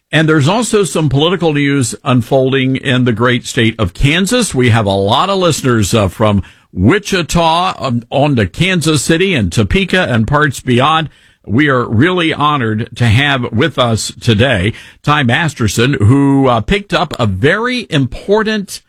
And there's also some political news unfolding in the great state of Kansas. We have a lot of listeners from Wichita on to Kansas City and Topeka and parts beyond. We are really honored to have with us today Ty Masterson, who picked up a very important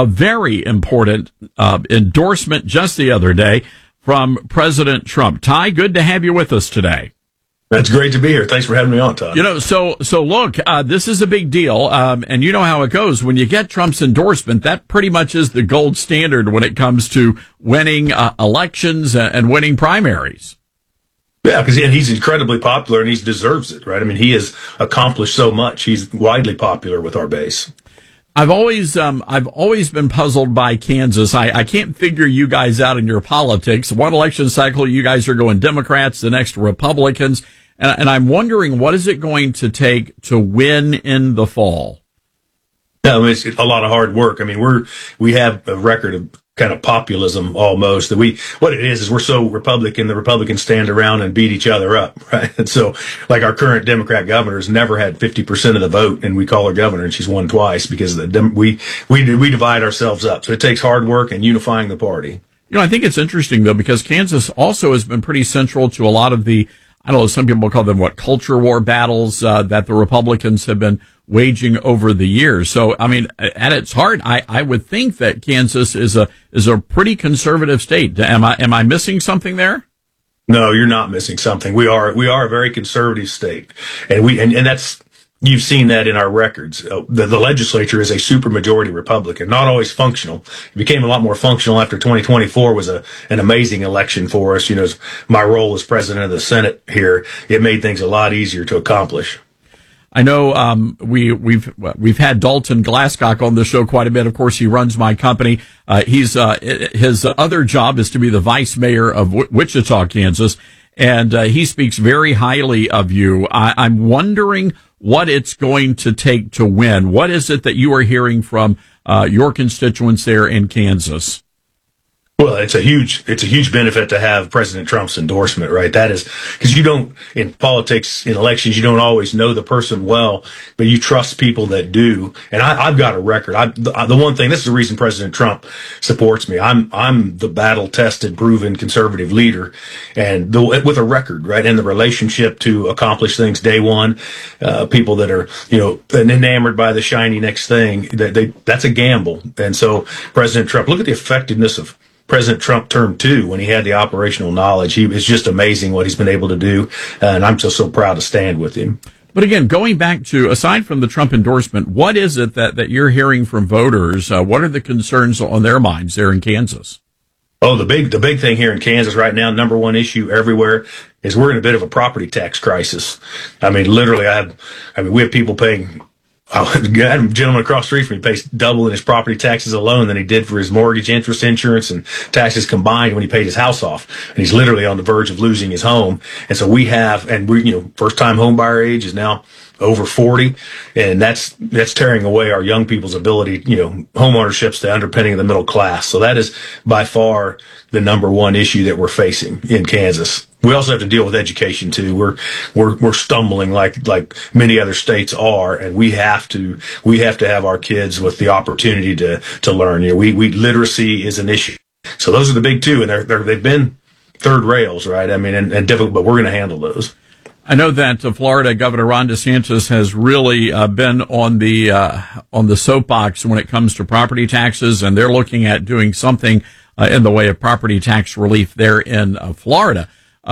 endorsement just the other day from President Trump. Ty, good to have you with us today. That's great to be here. Thanks for having me on, Todd. So look, this is a big deal. And you know how it goes. When you get Trump's endorsement, that pretty much is the gold standard when it comes to winning elections and winning primaries. Yeah, because he's incredibly popular and he deserves it, right? I mean, he has accomplished so much. He's widely popular with our base. I've always been puzzled by Kansas. I can't figure you guys out in your politics. One election cycle, you guys are going Democrats, the next Republicans. And I'm wondering, what is it going to take to win in the fall? Yeah, I mean, it's a lot of hard work. I mean, we have a record of kind of populism almost. What it is we're so Republican, the Republicans stand around and beat each other up, right? And so, like our current Democrat governor's never had 50% of the vote, and we call her governor, and she's won twice because we divide ourselves up. So it takes hard work and unifying the party. You know, I think it's interesting though, because Kansas also has been pretty central to a lot of the, I don't know, some people call them culture war battles that the Republicans have been waging over the years. So, I mean, at its heart, I would think that Kansas is a pretty conservative state. Am I missing something there? No, you're not missing something. We are a very conservative state, and that's. You've seen that in our records. The legislature is a supermajority Republican, not always functional. It became a lot more functional after 2024 was an amazing election for us. You know, my role as president of the Senate here, it made things a lot easier to accomplish. I know we've had Dalton Glasscock on the show quite a bit. Of course, he runs my company. His other job is to be the vice mayor of Wichita, Kansas, and he speaks very highly of you. I'm wondering what it's going to take to win. What is it that you are hearing from your constituents there in Kansas? Well, it's a huge benefit to have President Trump's endorsement, right? That is because in politics, in elections, you don't always know the person well, but you trust people that do. And I've got a record. The one thing, this is the reason President Trump supports me. I'm the battle tested, proven conservative leader and with a record, right? And the relationship to accomplish things day one, people that are, enamored by the shiny next thing, that's a gamble. And so President Trump, look at the effectiveness of President Trump term 2 when he had the operational knowledge. It's just amazing what he's been able to do, and I'm just so proud to stand with him. But again, going back to, aside from the Trump endorsement, what is it that you're hearing from voters? What are the concerns on their minds there in Kansas? Oh, the big thing here in Kansas right now, number one issue everywhere, is we're in a bit of a property tax crisis. I mean, literally, we have people paying. I had a gentleman across the street from me pays double in his property taxes alone than he did for his mortgage, interest, insurance, and taxes combined when he paid his house off. And he's literally on the verge of losing his home. And so first time home buyer age is now over 40. And that's tearing away our young people's ability, home ownership's the underpinning of the middle class. So that is by far the number one issue that we're facing in Kansas. We also have to deal with education too. We're stumbling like many other states are, and we have to have our kids with the opportunity to learn. Literacy is an issue. So those are the big two, and they've been third rails, right? I mean, and difficult, but we're going to handle those. I know that Florida Governor Ron DeSantis has really been on the soapbox when it comes to property taxes, and they're looking at doing something in the way of property tax relief there in Florida.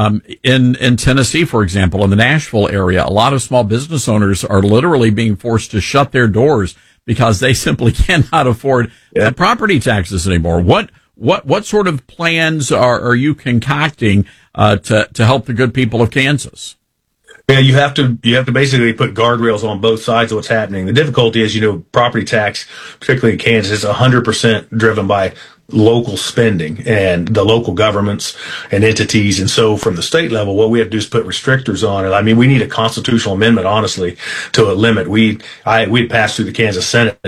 In Tennessee, for example, in the Nashville area, a lot of small business owners are literally being forced to shut their doors because they simply cannot afford property taxes anymore. What sort of plans are you concocting to help the good people of Kansas? Yeah, you have to basically put guardrails on both sides of what's happening. The difficulty is, property tax, particularly in Kansas, is 100% driven by local spending and the local governments and entities. And so from the state level, what we have to do is put restrictors on it. I mean, we need a constitutional amendment, honestly, to a limit. We'd passed through the Kansas Senate,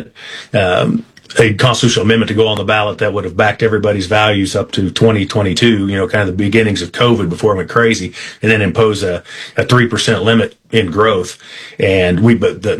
a constitutional amendment to go on the ballot that would have backed everybody's values up to 2022, kind of the beginnings of COVID before it went crazy, and then impose a 3% limit in growth. And